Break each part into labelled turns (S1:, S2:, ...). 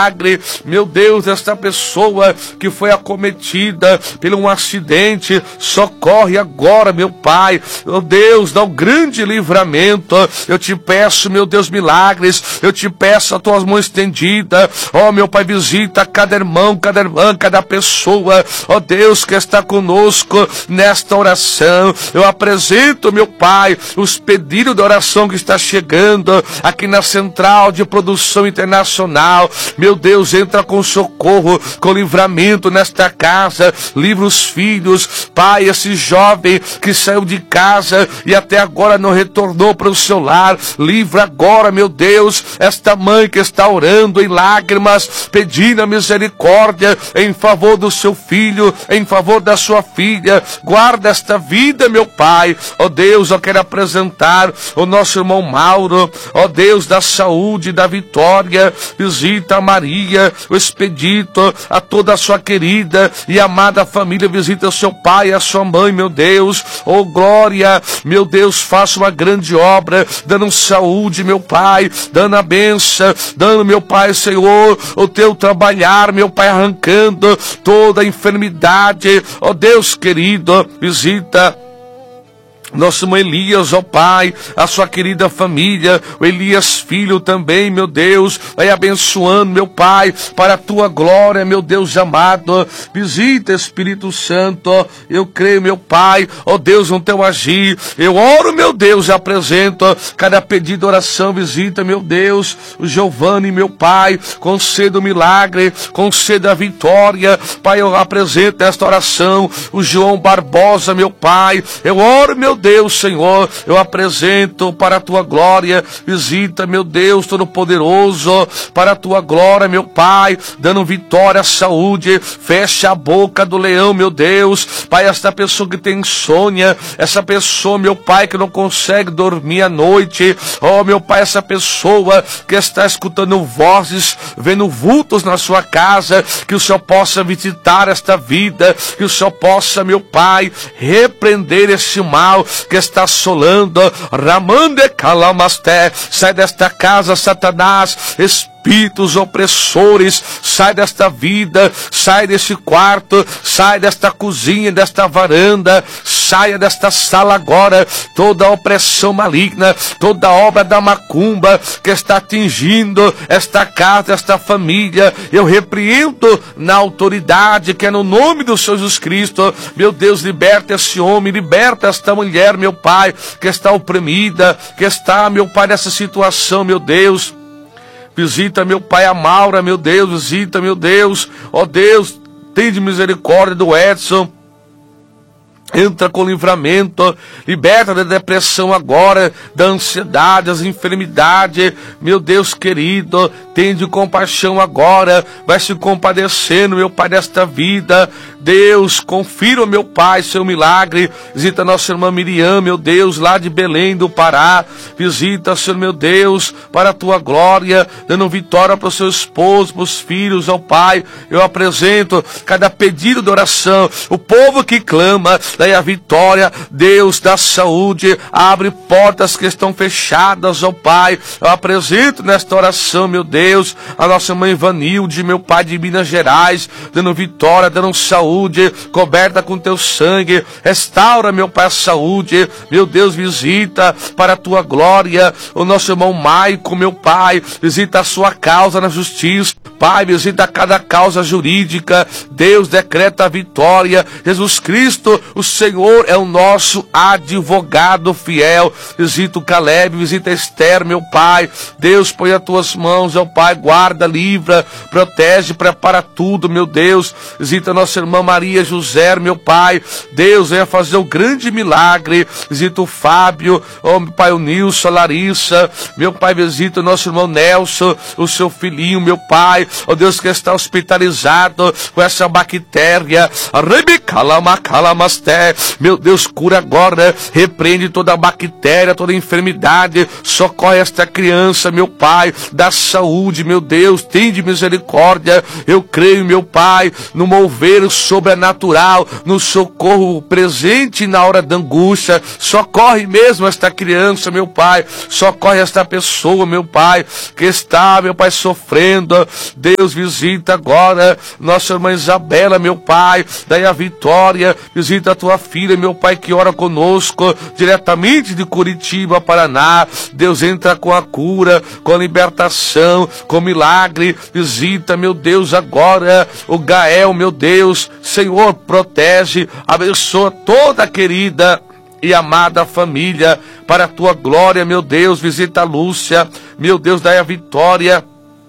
S1: Meu Deus, esta pessoa que foi acometida por um acidente, socorre agora, meu Pai. Meu Deus, dá um grande livramento. Eu te peço, meu Deus, milagres. Eu te peço a tuas mãos estendidas. Ó, meu Pai, visita cada irmão, cada irmã, cada pessoa, ó Deus, que está conosco nesta oração. Eu apresento, meu Pai, os pedidos de oração que está chegando aqui na Central de Produção Internacional. Meu Deus, entra com socorro, com livramento nesta casa. Livra os filhos, Pai, esse jovem que saiu de casa e até agora não retornou para o seu lar. Livra agora, meu Deus, esta mãe que está orando em lágrimas, pedindo a misericórdia em favor do seu filho, em favor da sua filha. Guarda esta vida, meu Pai. Ó Deus, eu quero apresentar o nosso irmão Mauro, ó Deus, da saúde, da vitória. Visita a Maria, o Expedito, a toda a sua querida e amada família. Visita o seu pai e a sua mãe, meu Deus. Oh glória, meu Deus, faça uma grande obra, dando saúde, meu Pai, dando a bênção, dando, meu Pai, Senhor, o teu trabalhar, meu Pai, arrancando toda a enfermidade. Oh Deus querido, visita nosso irmão Elias, ó Pai, a sua querida família, o Elias filho também, meu Deus, vai abençoando, meu Pai, para a tua glória, meu Deus amado. Visita, Espírito Santo, eu creio, meu Pai, ó Deus, no teu agir. Eu oro, meu Deus, e apresento cada pedido de oração. Visita, meu Deus, o Giovanni, meu Pai, conceda o milagre, conceda a vitória. Pai, eu apresento esta oração, o João Barbosa, meu Pai, eu oro, meu Deus, Senhor, eu apresento para a tua glória. Visita, meu Deus Todo-Poderoso, para a tua glória, meu Pai, dando vitória, saúde. Fecha a boca do leão, meu Deus. Pai, esta pessoa que tem insônia, essa pessoa, meu Pai, que não consegue dormir à noite, oh, meu Pai, essa pessoa que está escutando vozes, vendo vultos na sua casa, que o Senhor possa visitar esta vida, que o Senhor possa, meu Pai, repreender esse mal que está assolando. Ramande Calamasté, sai desta casa, Satanás, espíritos opressores, sai desta vida, sai desse quarto, sai desta cozinha, desta varanda, saia desta sala agora, toda opressão maligna, toda obra da macumba que está atingindo esta casa, esta família, eu repreendo na autoridade que é no nome do Senhor Jesus Cristo. Meu Deus, liberta esse homem, liberta esta mulher, meu Pai, que está oprimida, que está, meu Pai, nessa situação, meu Deus. Visita, meu Pai, a Maura, meu Deus, visita, meu Deus, ó Deus, tem de misericórdia do Edson. Entra com livramento, liberta da depressão agora, da ansiedade, das enfermidades. Meu Deus querido, tem de compaixão agora, vai se compadecendo, meu Pai, desta vida. Deus, confira, meu Pai, seu milagre. Visita nossa irmã Miriam, meu Deus, lá de Belém do Pará. Visita, Senhor, meu Deus, para a tua glória, dando vitória para o seu esposo, para os filhos, ó Pai. Eu apresento cada pedido de oração, o povo que clama, daí a vitória. Deus da saúde, abre portas que estão fechadas, ó Pai. Eu apresento nesta oração, meu Deus, a nossa mãe Vanilde, meu Pai, de Minas Gerais, dando vitória, dando saúde, coberta com teu sangue. Restaura, meu Pai, a saúde. Meu Deus, visita para a tua glória o nosso irmão Maico, meu Pai, visita a sua causa na justiça. Pai, visita cada causa jurídica. Deus, decreta a vitória. Jesus Cristo, o Senhor é o nosso advogado fiel. Visita o Caleb, visita a Esther, meu Pai. Deus, põe as tuas mãos, meu Pai, guarda, livra, protege, prepara tudo, meu Deus. Visita a nossa irmã Maria José, meu Pai. Deus, venha fazer o grande milagre. Visita o Fábio, oh, meu Pai, o Nilson, a Larissa. Meu Pai, visita o nosso irmão Nelson, o seu filhinho, meu Pai. Oh Deus, que está hospitalizado com essa bactéria. Rebicalamacalamastera. fé. Meu Deus, cura agora, repreende toda bactéria, toda enfermidade, socorre esta criança, meu Pai, dá saúde, meu Deus, tem de misericórdia. Eu creio, meu Pai, no mover sobrenatural, no socorro presente na hora da angústia. Socorre mesmo esta criança, meu Pai, socorre esta pessoa, meu Pai, que está, meu Pai, sofrendo. Deus, visita agora nossa irmã Isabela, meu Pai, daí a Vitória, visita a tua filha, meu Pai, que ora conosco, diretamente de Curitiba, Paraná. Deus, entra com a cura, com a libertação, com o milagre, visita, meu Deus, agora o Gael, meu Deus, Senhor, protege, abençoa toda a querida e amada família, para a tua glória, meu Deus, visita a Lúcia, meu Deus, daí a Vitória,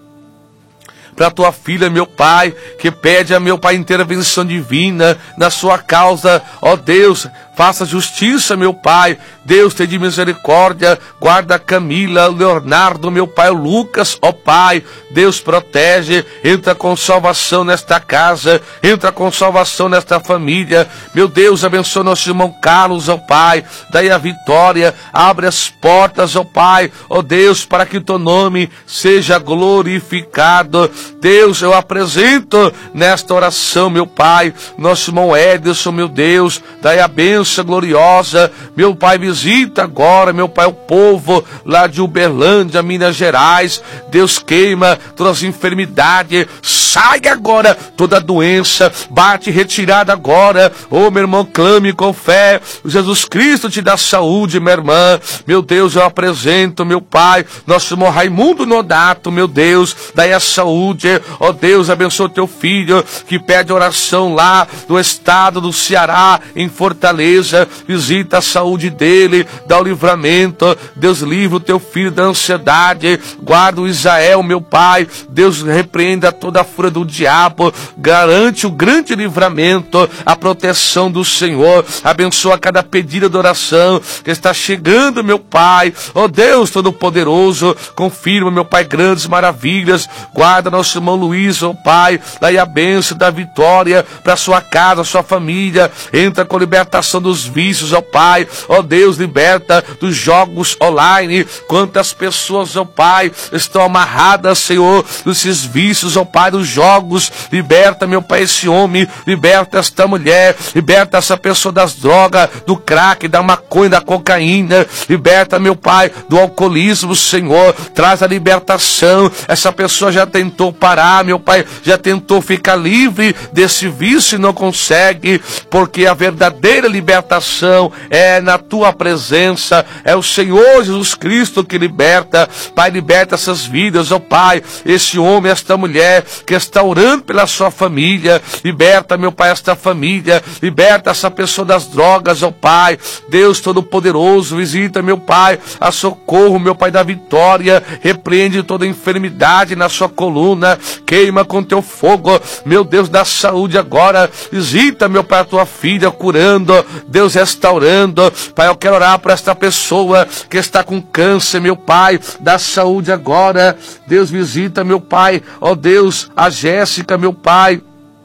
S1: para a tua filha, meu Pai, que pede a meu Pai intervenção divina na sua causa, ó Deus, faça justiça, meu Pai. Deus, tem de misericórdia, guarda a Camila, o Leonardo, meu Pai, o Lucas, ó Pai. Deus, protege, entra com salvação nesta casa, entra com salvação nesta família. Meu Deus, abençoa nosso irmão Carlos, ó Pai, daí a Vitória, abre as portas, ó Pai, ó Deus, para que teu nome seja glorificado. Deus, eu apresento nesta oração, meu Pai, nosso irmão Edson, meu Deus, daí a bênção gloriosa, meu Pai, visita agora, meu Pai, o povo lá de Uberlândia, Minas Gerais. Deus, queima todas as enfermidades, sai agora toda doença, bate retirada agora. Oh, meu irmão, clame com fé, Jesus Cristo te dá saúde, minha irmã. Meu Deus, eu apresento, meu Pai, nosso irmão Raimundo Nodato, meu Deus, daí a saúde. Ó Deus, abençoa teu filho que pede oração lá do estado do Ceará, em Fortaleza. Visita a saúde dele, dá o livramento. Deus, livra o teu filho da ansiedade, guarda o Israel, meu Pai. Deus, repreenda toda a fúria do diabo, garante o grande livramento, a proteção do Senhor. Abençoa cada pedido de oração que está chegando, meu Pai. Ó Deus Todo-Poderoso, confirma, meu Pai, grandes maravilhas. Guarda nosso irmão Luiz, ó Pai, daí a bênção da vitória para sua casa, sua família. Entra com libertação dos vícios, ó Pai. Ó Deus, liberta dos jogos online. Quantas pessoas, ó Pai, estão amarradas, Senhor, desses vícios, ó Pai, dos jogos. Liberta, meu Pai, esse homem, liberta esta mulher, liberta essa pessoa das drogas, do crack, da maconha, da cocaína. Liberta, meu Pai, do alcoolismo, Senhor. Traz a libertação. Essa pessoa já tentou parar, meu Pai, já tentou ficar livre desse vício e não consegue, porque a verdadeira libertação é na tua presença, é o Senhor Jesus Cristo que liberta. Pai, liberta essas vidas, ó Pai, esse homem, esta mulher que está orando pela sua família. Liberta, meu Pai, esta família, liberta essa pessoa das drogas, ó Pai. Deus Todo-Poderoso, visita, meu Pai, a socorro, meu Pai, da vitória. Repreende toda enfermidade na sua coluna, queima com teu fogo, meu Deus, dá saúde agora. Visita, meu Pai, a tua filha, curando, Deus, restaurando. Pai, eu quero orar para esta pessoa que está com câncer, meu Pai, dá saúde agora. Deus, visita, meu Pai, ó Deus, a Jéssica, meu Pai,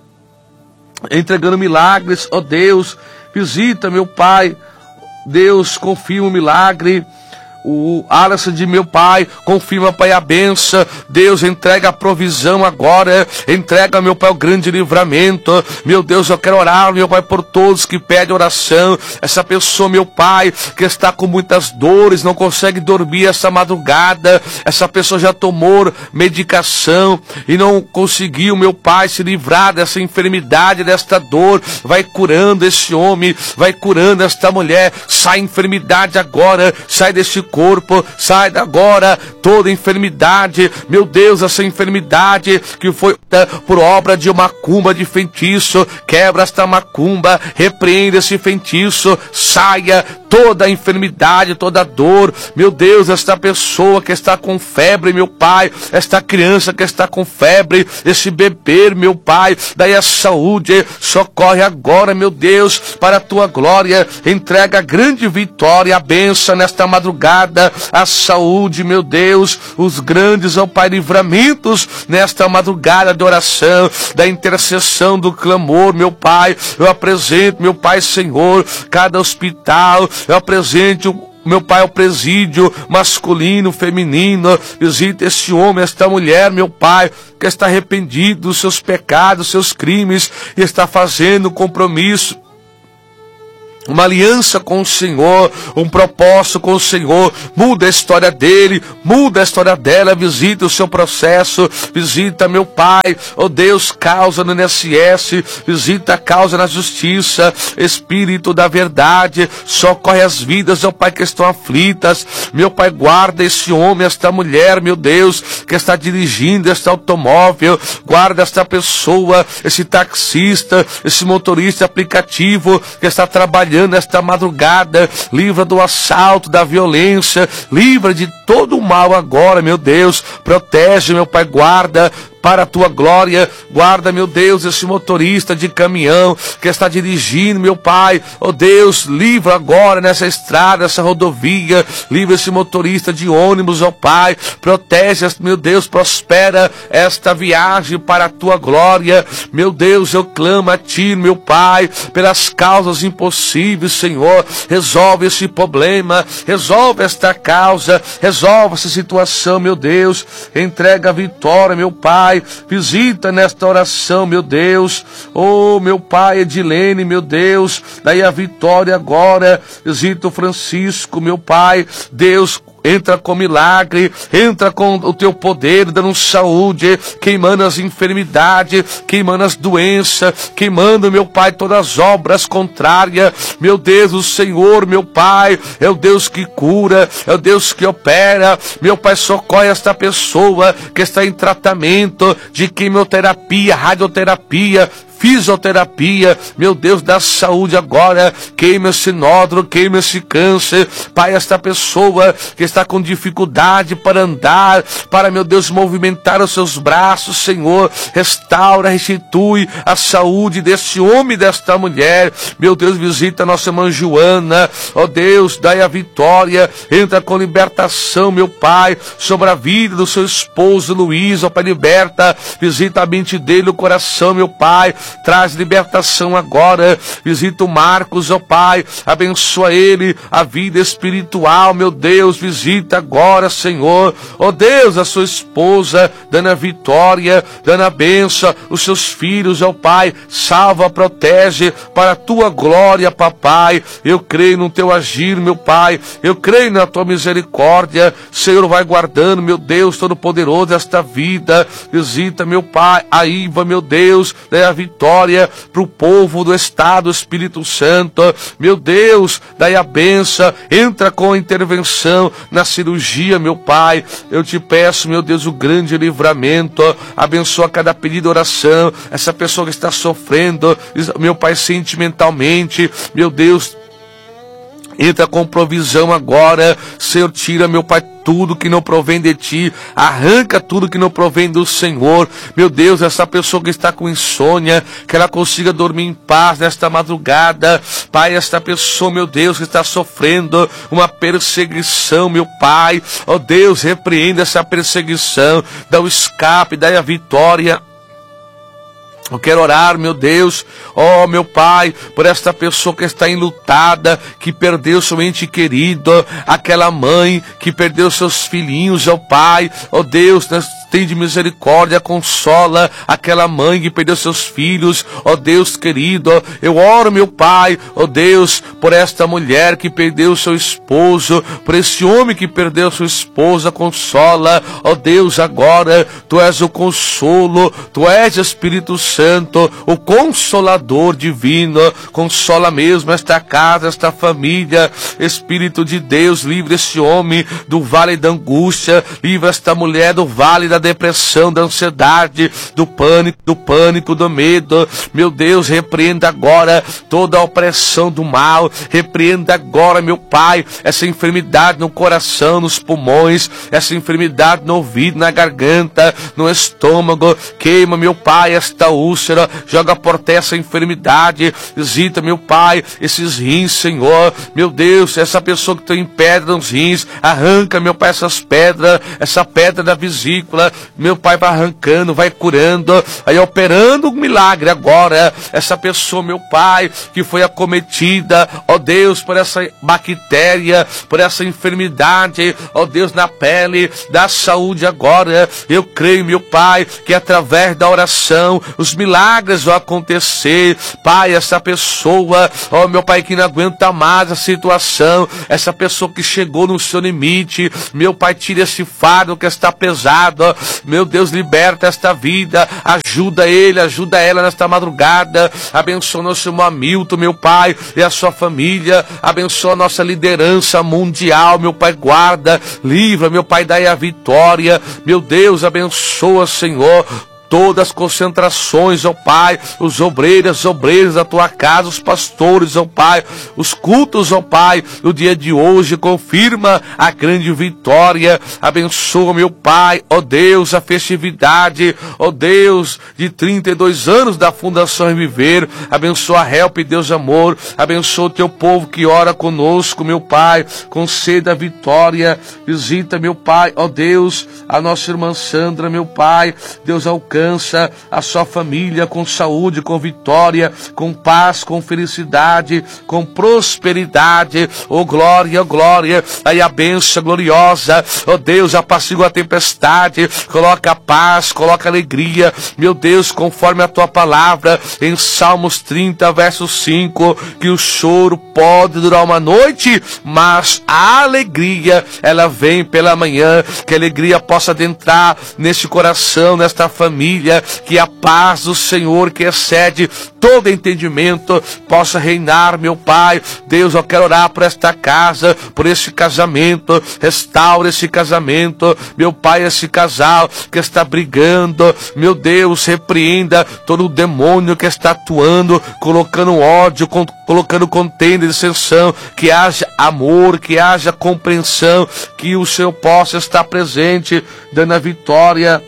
S1: entregando milagres, ó Deus, visita, meu Pai, Deus, confirma o milagre. O Alisson de meu Pai, confirma, Pai, a benção. Deus, entrega a provisão agora. Entrega, meu Pai, o grande livramento. Meu Deus, eu quero orar, meu Pai, por todos que pedem oração. Essa pessoa, meu Pai, que está com muitas dores, não consegue dormir essa madrugada. Essa pessoa já tomou medicação e não conseguiu, meu Pai, se livrar dessa enfermidade, desta dor. Vai curando esse homem, vai curando esta mulher. Sai enfermidade agora, sai desse corpo, sai agora toda enfermidade, meu Deus, essa enfermidade que foi por obra de macumba, de feitiço, quebra esta macumba, repreende esse feitiço, saia toda a enfermidade, toda a dor, meu Deus, esta pessoa que está com febre, meu Pai, esta criança que está com febre, esse bebê, meu Pai, daí a saúde, socorre agora, meu Deus, para a tua glória, entrega a grande vitória, a bênção nesta madrugada, a saúde, meu Deus, os grandes, ó Pai, livramentos nesta madrugada de oração, da intercessão, do clamor, meu Pai, eu apresento, meu Pai, Senhor, cada hospital, eu apresento, meu Pai, o presídio masculino, feminino, visita esse homem, esta mulher, meu Pai, que está arrependido dos seus pecados, dos seus crimes, e está fazendo um compromisso, uma aliança com o Senhor, um propósito com o Senhor. Muda a história dele, muda a história dela, visita o seu processo, visita, meu Pai, oh Deus, causa no INSS, visita a causa na justiça, Espírito da verdade, socorre as vidas, meu Pai, que estão aflitas, meu Pai, guarda esse homem, esta mulher, meu Deus, que está dirigindo este automóvel, guarda esta pessoa, esse taxista, esse motorista aplicativo que está trabalhando nesta madrugada, livra do assalto, da violência, livra de todo o mal agora, meu Deus, protege, meu Pai, guarda para a tua glória, guarda, meu Deus, esse motorista de caminhão que está dirigindo, meu Pai, oh Deus, livra agora nessa estrada, nessa rodovia, livra esse motorista de ônibus, oh Pai, protege, meu Deus, prospera esta viagem para a tua glória, meu Deus, eu clamo a ti, meu Pai, pelas causas impossíveis, Senhor, resolve esse problema, resolve esta causa, resolve essa situação, meu Deus, entrega a vitória, meu Pai, visita nesta oração, meu Deus, oh meu Pai, Edilene, meu Deus, daí a vitória agora, visita o Francisco, meu Pai, Deus, entra com milagre, entra com o teu poder, dando saúde, queimando as enfermidades, queimando as doenças, queimando, meu Pai, todas as obras contrárias, meu Deus, o Senhor, meu Pai, é o Deus que cura, é o Deus que opera, meu Pai, socorre esta pessoa que está em tratamento de quimioterapia, radioterapia, fisioterapia, meu Deus, dá saúde agora, queima esse nódulo, queima esse câncer, Pai, esta pessoa que está com dificuldade para andar, para, meu Deus, movimentar os seus braços, Senhor, restaura, restitui a saúde desse homem e desta mulher, meu Deus, visita a nossa irmã Joana, ó Deus, dai a vitória, entra com libertação, meu Pai, sobre a vida do seu esposo Luiz, ó Pai, liberta, visita a mente dele, o coração, meu Pai, traz libertação agora, visita o Marcos, ó Pai, abençoa ele, a vida espiritual, meu Deus, visita agora, Senhor, ó Deus, a sua esposa, dando a vitória, dando a bênção, os seus filhos, ó Pai, salva, protege, para a tua glória, papai, eu creio no teu agir, meu Pai, eu creio na tua misericórdia, Senhor, vai guardando, meu Deus, todo-poderoso, esta vida, visita, meu Pai, a Iva, meu Deus, dê a vitória para o povo do estado, Espírito Santo, meu Deus, daí a benção, entra com a intervenção na cirurgia, meu Pai, eu te peço, meu Deus, o grande livramento, abençoa cada pedido de oração, essa pessoa que está sofrendo, meu Pai, sentimentalmente, meu Deus, entra com provisão agora, Senhor, tira, meu Pai, tudo que não provém de ti, arranca tudo que não provém do Senhor, meu Deus, essa pessoa que está com insônia, que ela consiga dormir em paz nesta madrugada, Pai, esta pessoa, meu Deus, que está sofrendo uma perseguição, meu Pai, ó Deus, repreenda essa perseguição, dá o escape, dá a vitória. Eu quero orar, meu Deus, ó meu Pai, por esta pessoa que está enlutada, que perdeu seu ente querido, aquela mãe que perdeu seus filhinhos, ó Pai, ó Deus, tem de misericórdia, consola aquela mãe que perdeu seus filhos, ó Deus querido, eu oro, meu Pai, ó Deus, por esta mulher que perdeu seu esposo, por esse homem que perdeu sua esposa, consola, ó Deus, agora, Tu és o consolo, Tu és Espírito Santo, Santo, o Consolador divino, consola mesmo esta casa, esta família. Espírito de Deus, livre este homem do vale da angústia, livre esta mulher do vale da depressão, da ansiedade, do pânico, do medo. Meu Deus, repreenda agora toda a opressão do mal, repreenda agora, meu Pai, essa enfermidade no coração, nos pulmões, essa enfermidade no ouvido, na garganta, no estômago. Queima, meu Pai, esta úlcera, joga por terra essa enfermidade. Visita, meu Pai, esses rins, Senhor. Meu Deus, essa pessoa que tem pedra nos rins, arranca, meu Pai, essas pedras, essa pedra da vesícula, meu Pai, vai arrancando, vai curando, vai operando um milagre agora. Essa pessoa, meu Pai, que foi acometida, ó Deus, por essa bactéria, por essa enfermidade, ó Deus, na pele, da saúde agora. Eu creio, meu Pai, que através da oração os milagres vão acontecer. Pai, essa pessoa, ó meu Pai, que não aguenta mais a situação, essa pessoa que chegou no seu limite, meu Pai, tira esse fardo que está pesado, meu Deus, liberta esta vida, ajuda ele, ajuda ela nesta madrugada. Abençoa nosso irmão Hamilton, meu Pai, e a sua família. Abençoa a nossa liderança mundial, meu Pai, guarda, livra, meu Pai, dai a vitória. Meu Deus, abençoa, Senhor, todas as concentrações, ó Pai, os obreiros da tua casa, os pastores, ó Pai, os cultos, ó Pai, no dia de hoje, confirma a grande vitória. Abençoa, meu Pai, ó Deus, a festividade, ó Deus, de 32 anos da Fundação Reviver. Abençoa a Help, Deus amor, abençoa o teu povo que ora conosco, meu Pai, conceda a vitória. Visita, meu Pai, ó Deus, a nossa irmã Sandra, meu Pai, Deus alcança a sua família com saúde, com vitória, com paz, com felicidade, com prosperidade. Oh glória, aí a bênção gloriosa, oh Deus, apacigua a tempestade, coloca paz, coloca alegria, meu Deus, conforme a tua palavra em Salmos 30, verso 5, que o choro pode durar uma noite, mas a alegria, ela vem pela manhã. Que a alegria possa adentrar neste coração, nesta família, que a paz do Senhor, que excede todo entendimento, possa reinar, meu Pai. Deus, eu quero orar por esta casa, por esse casamento. Restaura esse casamento, meu Pai, esse casal que está brigando, meu Deus, repreenda todo o demônio que está atuando, colocando ódio, colocando contenda de dissensão. Que haja amor, que haja compreensão, que o Senhor possa estar presente, dando a vitória.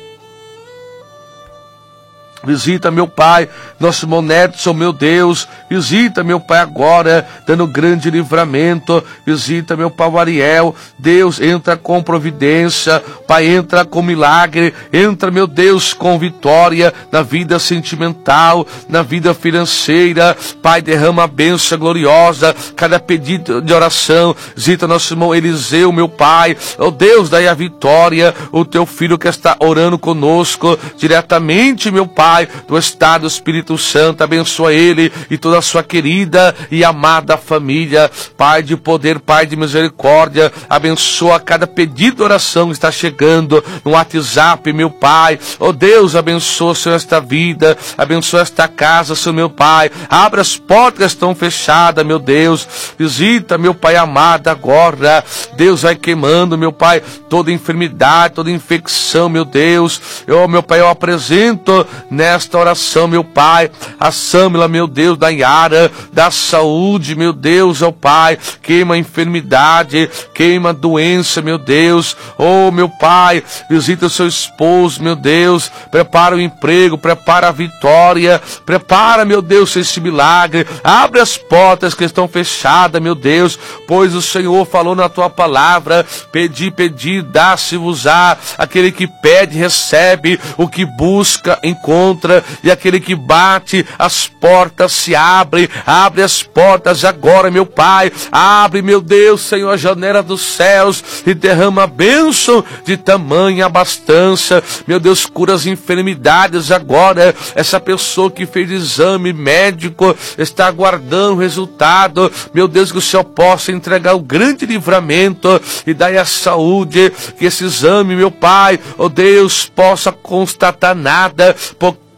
S1: Visita, meu Pai, nosso irmão Nedson, meu Deus. Visita, meu Pai, agora, dando grande livramento. Visita, meu Pai, o Ariel. Deus, entra com providência. Pai, entra com milagre. Entra, meu Deus, com vitória na vida sentimental, na vida financeira. Pai, derrama a bênção gloriosa. Cada pedido de oração. Visita nosso irmão Eliseu, meu Pai. Oh Deus, dai a vitória. O teu filho que está orando conosco diretamente, meu Pai, do estado do Espírito Santo, abençoa ele e toda a sua querida e amada família. Pai de poder, Pai de misericórdia, abençoa cada pedido de oração que está chegando no WhatsApp, meu Pai. Oh Deus, abençoa, Senhor, esta vida, abençoa esta casa, Senhor, meu Pai. Abre as portas que estão fechadas, meu Deus. Visita, meu Pai amado, agora. Deus, vai queimando, meu Pai, toda enfermidade, toda infecção, meu Deus. Meu Pai, eu apresento nesta oração, meu Pai, a Sâmila, meu Deus, da Yara, da saúde, meu Deus, ó Pai, queima a enfermidade, queima a doença, meu Deus. Oh, meu Pai, visita o seu esposo, meu Deus, prepara o emprego, prepara a vitória, prepara, meu Deus, esse milagre. Abre as portas que estão fechadas, meu Deus, pois o Senhor falou na tua palavra: pedi, dá-se-vos-á. Aquele que pede, recebe; o que busca, encontra; e aquele que bate, as portas se abrem. Abre as portas agora, meu Pai. Abre, meu Deus, Senhor, a janela dos céus e derrama a bênção de tamanha abastança. Meu Deus, cura as enfermidades agora. Essa pessoa que fez exame médico está aguardando o resultado. Meu Deus, que o Senhor possa entregar o grande livramento e dar a saúde. Que esse exame, meu Pai, oh Deus, possa constatar nada,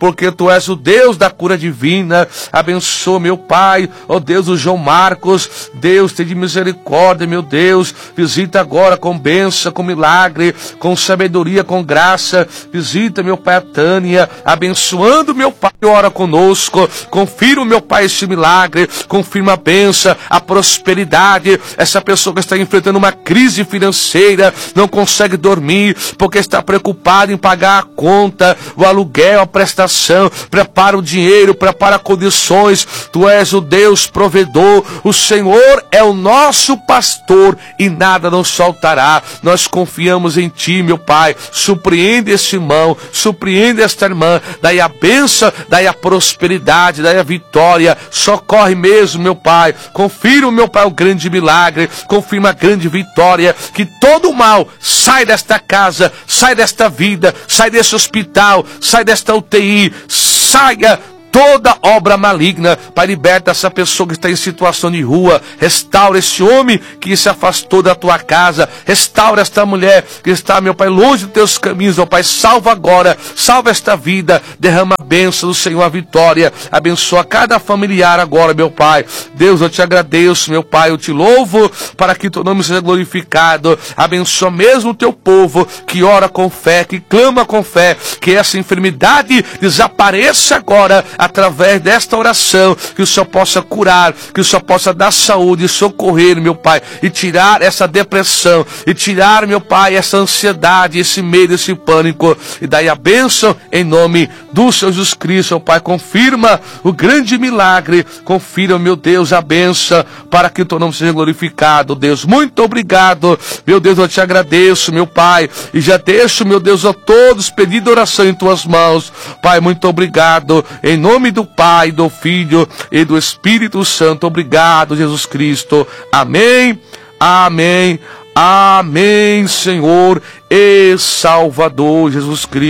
S1: porque Tu és o Deus da cura divina. Abençoa, meu Pai, ó Deus, o João Marcos. Deus, tem de misericórdia, meu Deus. Visita agora com bênção, com milagre, com sabedoria, com graça. Visita, meu Pai, a Tânia, abençoando, meu Pai, ora conosco. Confirma, meu Pai, esse milagre. Confirma a bênção, a prosperidade. Essa pessoa que está enfrentando uma crise financeira, não consegue dormir, porque está preocupada em pagar a conta, o aluguel, a prestação. Prepara o dinheiro, prepara condições. Tu és o Deus provedor. O Senhor é o nosso pastor e nada nos faltará. Nós confiamos em Ti, meu Pai. Surpreende esse irmão, surpreende esta irmã. Daí a bênção, daí a prosperidade, daí a vitória. Socorre mesmo, meu Pai. Confirma, meu Pai, o grande milagre. Confirma a grande vitória. Que todo o mal sai desta casa, sai desta vida, sai desse hospital, sai desta UTI, saia toda obra maligna. Pai, liberta essa pessoa que está em situação de rua. Restaura esse homem que se afastou da Tua casa. Restaura esta mulher que está, meu Pai, longe dos Teus caminhos, meu Pai. Salva agora, salva esta vida. Derrama a bênção do Senhor, a vitória. Abençoa cada familiar agora, meu Pai. Deus, eu Te agradeço, meu Pai. Eu Te louvo para que Teu nome seja glorificado. Abençoa mesmo o Teu povo que ora com fé, que clama com fé. Que essa enfermidade desapareça agora, através desta oração, que o Senhor possa curar, que o Senhor possa dar saúde e socorrer, meu Pai, e tirar essa depressão, e tirar, meu Pai, essa ansiedade, esse medo, esse pânico, e daí a bênção em nome do Senhor Jesus Cristo, meu Pai. Confirma o grande milagre, confirma, meu Deus, a bênção, para que o Teu nome seja glorificado, Deus. Muito obrigado, meu Deus, eu Te agradeço, meu Pai, e já deixo, meu Deus, a todos pedindo oração em Tuas mãos, Pai. Muito obrigado, em nome do Pai, do Filho e do Espírito Santo. Obrigado, Jesus Cristo. Amém, amém, amém, Senhor e Salvador Jesus Cristo.